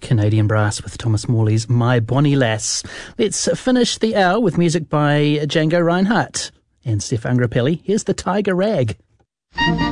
Canadian Brass with Thomas Morley's My Bonnie Lass. Let's finish the hour with music by Django Reinhardt and Stefan Grappelli. Here's the Tiger Rag.